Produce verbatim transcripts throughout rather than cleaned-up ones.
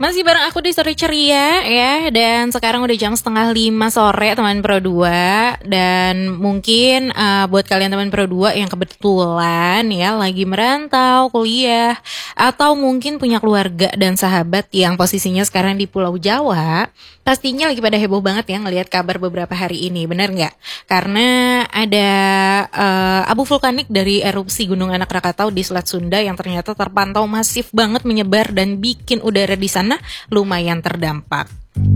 Masih bareng aku di Sore Ceria ya. Dan sekarang udah jam setengah lima sore teman Pro dua. Dan mungkin uh, buat kalian teman Pro dua yang kebetulan ya lagi merantau, kuliah, atau mungkin punya keluarga dan sahabat yang posisinya sekarang di Pulau Jawa, pastinya lagi pada heboh banget ya ngelihat kabar beberapa hari ini, bener nggak? Karena ada uh, abu vulkanik dari erupsi Gunung Anak Rakatau di Selat Sunda yang ternyata terpantau masif banget menyebar dan bikin udara di sana lumayan terdampak.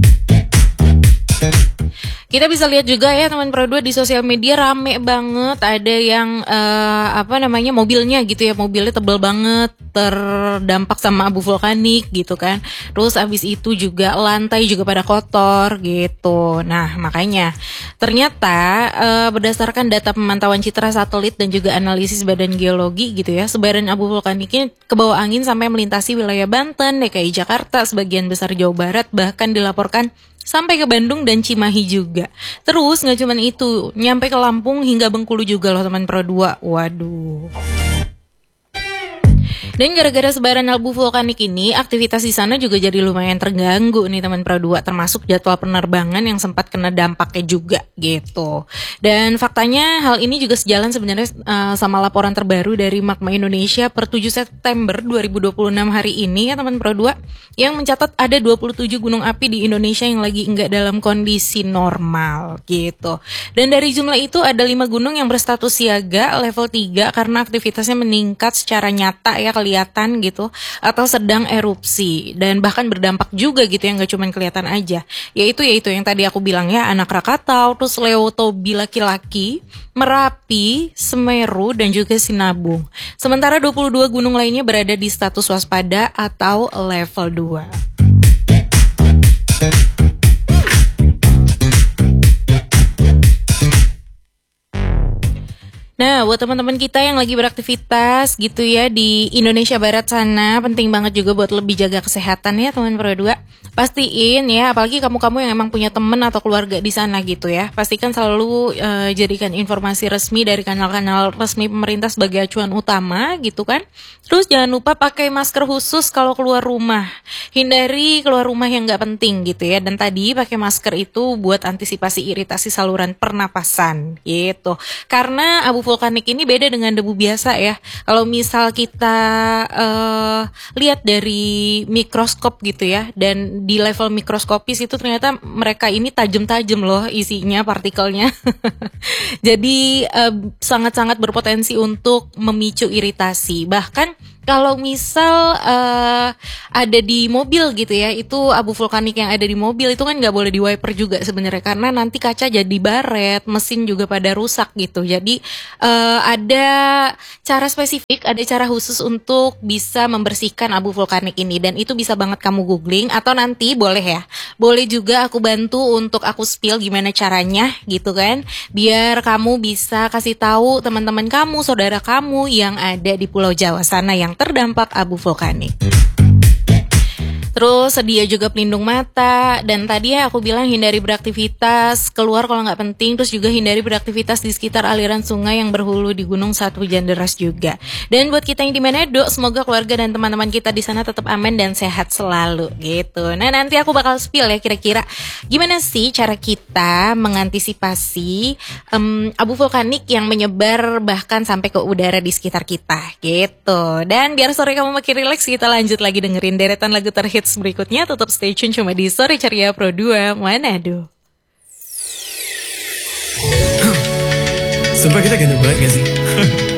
Kita bisa lihat juga ya teman Pro dua di sosial media rame banget, ada yang uh, apa namanya mobilnya gitu ya, mobilnya tebal banget terdampak sama abu vulkanik gitu kan. Terus abis itu juga lantai juga pada kotor gitu. Nah makanya ternyata uh, berdasarkan data pemantauan citra satelit dan juga analisis Badan Geologi gitu ya, sebaran abu vulkaniknya ke bawah angin sampai melintasi wilayah Banten, D K I Jakarta, sebagian besar Jawa Barat, bahkan dilaporkan sampai ke Bandung dan Cimahi juga. Terus gak cuma itu, nyampe ke Lampung hingga Bengkulu juga loh teman Pro dua. Waduh. Dan gara-gara sebaran abu vulkanik ini, aktivitas di sana juga jadi lumayan terganggu nih teman Pro dua, termasuk jadwal penerbangan yang sempat kena dampaknya juga gitu. Dan faktanya hal ini juga sejalan sebenarnya uh, sama laporan terbaru dari Magma Indonesia per tujuh September dua ribu dua puluh enam hari ini ya teman Pro dua, yang mencatat ada dua puluh tujuh gunung api di Indonesia yang lagi enggak dalam kondisi normal gitu. Dan dari jumlah itu ada lima gunung yang berstatus siaga level tiga karena aktivitasnya meningkat secara nyata ya, kelihatan gitu, atau sedang erupsi, dan bahkan berdampak juga gitu yang gak cuma kelihatan aja, yaitu yaitu yang tadi aku bilang ya, Anak Rakatau, terus Leotobi laki-laki, Merapi, Semeru, dan juga Sinabung. Sementara dua puluh dua gunung lainnya berada di status waspada atau level dua. Nah, buat teman-teman kita yang lagi beraktivitas gitu ya di Indonesia Barat sana, penting banget juga buat lebih jaga kesehatan ya teman Pro dua. Pastiin ya, apalagi kamu-kamu yang emang punya teman atau keluarga di sana gitu ya, pastikan selalu uh, jadikan informasi resmi dari kanal-kanal resmi pemerintah sebagai acuan utama gitu kan. Terus jangan lupa pakai masker khusus kalau keluar rumah. Hindari keluar rumah yang gak penting gitu ya. Dan tadi pakai masker itu buat antisipasi iritasi saluran pernapasan gitu. Karena abu vulkanik ini beda dengan debu biasa ya. Kalau misal kita uh, lihat dari mikroskop gitu ya, dan di level mikroskopis itu ternyata mereka ini tajam-tajam loh isinya, partikelnya. Jadi uh, sangat-sangat berpotensi untuk memicu iritasi. Bahkan kalau misal uh, ada di mobil gitu ya, itu abu vulkanik yang ada di mobil itu kan nggak boleh di wiper juga sebenarnya, karena nanti kaca jadi baret, mesin juga pada rusak gitu. Jadi uh, ada cara spesifik, ada cara khusus untuk bisa membersihkan abu vulkanik ini, dan itu bisa banget kamu googling, atau nanti boleh ya, boleh juga aku bantu untuk aku spill gimana caranya gitu kan, biar kamu bisa kasih tahu teman-teman kamu, saudara kamu yang ada di Pulau Jawa sana yang terdampak abu vulkanik. Terus sedia juga pelindung mata, dan tadi ya aku bilang hindari beraktivitas keluar kalau nggak penting, terus juga hindari beraktivitas di sekitar aliran sungai yang berhulu di gunung saat hujan deras juga. Dan buat kita yang di Manado, semoga keluarga dan teman-teman kita di sana tetap aman dan sehat selalu gitu. Nah nanti aku bakal spill ya kira-kira gimana sih cara kita mengantisipasi um, abu vulkanik yang menyebar bahkan sampai ke udara di sekitar kita gitu. Dan biar sore kamu makin rileks, kita lanjut lagi dengerin deretan lagu terhits berikutnya. Tetap stay tune cuma di Sore Ceria Pro dua Manado. Sumpah kita ganteng banget gak sih?